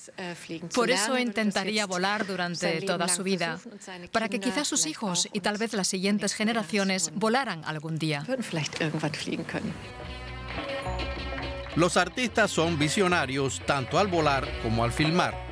Por eso intentaría volar durante toda su vida, para que quizás sus hijos y tal vez las siguientes generaciones volaran algún día. Los artistas son visionarios tanto al volar como al filmar.